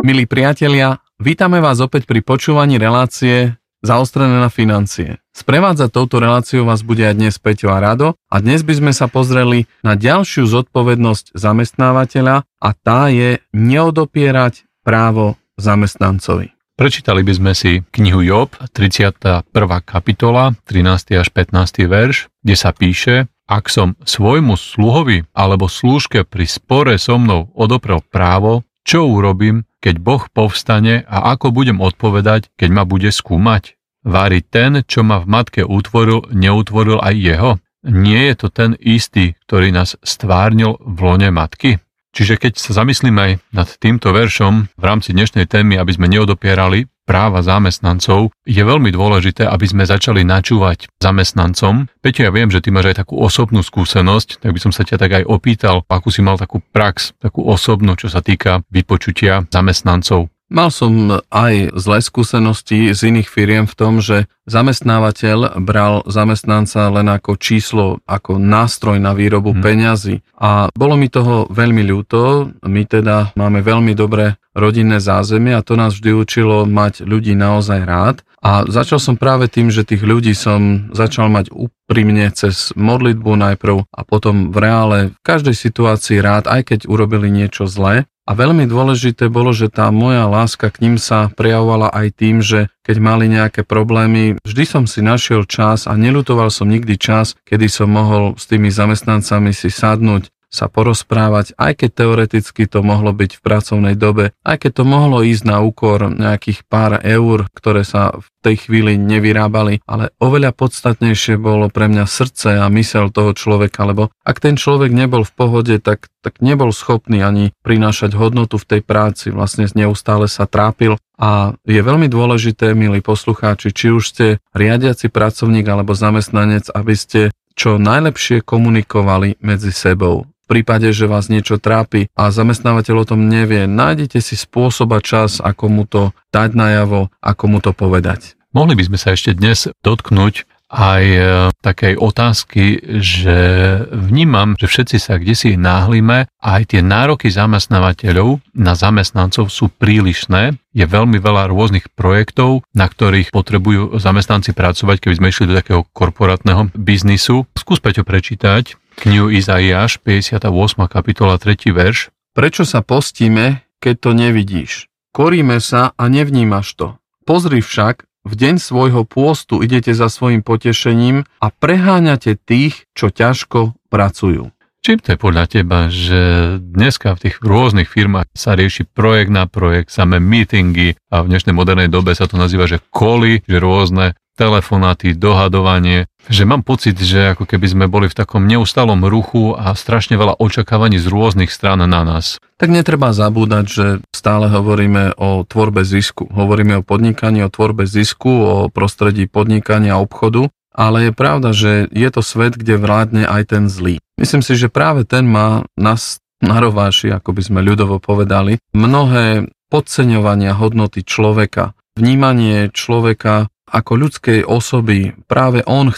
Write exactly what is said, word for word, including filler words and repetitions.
Milí priatelia, vítame vás opäť pri počúvaní relácie Zaostrené na financie. Sprevádzať touto reláciou vás bude aj dnes Peťo a Rado a dnes by sme sa pozreli na ďalšiu zodpovednosť zamestnávateľa a tá je neodopierať právo zamestnancovi. Prečítali by sme si knihu Job, tridsiata prvá kapitola, trinásty až pätnásty verš, kde sa píše: Ak som svojmu sluhovi alebo slúžke pri spore so mnou odoprel právo, čo urobím, keď Boh povstane a ako budem odpovedať, keď ma bude skúmať? Vári ten, čo ma v matke utvoril, neutvoril aj jeho? Nie je to ten istý, ktorý nás stvárnil v lone matky? Čiže keď sa zamyslíme aj nad týmto veršom v rámci dnešnej témy, aby sme neodopierali práva zamestnancov, je veľmi dôležité, aby sme začali načúvať zamestnancom. Peťo, ja viem, že ty máš aj takú osobnú skúsenosť, tak by som sa ťa tak aj opýtal, akú si mal takú prax, takú osobnú, čo sa týka vypočutia zamestnancov. Mal som aj zlé skúsenosti z iných firiem v tom, že zamestnávateľ bral zamestnanca len ako číslo, ako nástroj na výrobu hmm. peňazí. A bolo mi toho veľmi ľúto. My teda máme veľmi dobré rodinné zázemie a to nás vždy učilo mať ľudí naozaj rád. A začal som práve tým, že tých ľudí som začal mať úprimne cez modlitbu najprv a potom v reále v každej situácii rád, aj keď urobili niečo zlé. A veľmi dôležité bolo, že tá moja láska k ním sa prejavovala aj tým, že keď mali nejaké problémy, vždy som si našiel čas a neľutoval som nikdy čas, kedy som mohol s tými zamestnancami si sadnúť, sa porozprávať, aj keď teoreticky to mohlo byť v pracovnej dobe, aj keď to mohlo ísť na úkor nejakých pár eur, ktoré sa v tej chvíli nevyrábali, ale oveľa podstatnejšie bolo pre mňa srdce a myseľ toho človeka, lebo ak ten človek nebol v pohode, tak, tak nebol schopný ani prinášať hodnotu v tej práci, vlastne neustále sa trápil. A je veľmi dôležité, milí poslucháči, či už ste riadiaci pracovník alebo zamestnanec, aby ste čo najlepšie komunikovali medzi sebou. V prípade, že vás niečo trápi a zamestnávateľ o tom nevie, nájdete si spôsob a čas, ako mu to dať najavo, ako mu to povedať. Mohli by sme sa ešte dnes dotknúť aj takej otázky, že vnímam, že všetci sa kdesi náhlime a aj tie nároky zamestnávateľov na zamestnancov sú prílišné. Je veľmi veľa rôznych projektov, na ktorých potrebujú zamestnanci pracovať, keby sme išli do takého korporátneho biznisu. Skús, Peťo, prečítať knihu Izaiáš, päťdesiata ôsma kapitola, tretí verš. Prečo sa postíme, keď to nevidíš? Koríme sa a nevnímaš to. Pozri však, v deň svojho pôstu idete za svojim potešením a preháňate tých, čo ťažko pracujú. Čím to je podľa teba, že dneska v tých rôznych firmách sa rieši projekt na projekt, samé meetingy a v dnešnej modernej dobe sa to nazýva, že koly, že rôzne telefonáty, dohadovanie, že mám pocit, že ako keby sme boli v takom neustálom ruchu a strašne veľa očakávaní z rôznych strán na nás. Tak netreba zabúdať, že stále hovoríme o tvorbe zisku. Hovoríme o podnikaní, o tvorbe zisku, o prostredí podnikania a obchodu, ale je pravda, že je to svet, kde vládne aj ten zlý. Myslím si, že práve ten má nás na rováši, ako by sme ľudovo povedali, mnohé podceňovania hodnoty človeka, vnímanie človeka ako ľudskej osoby. Práve on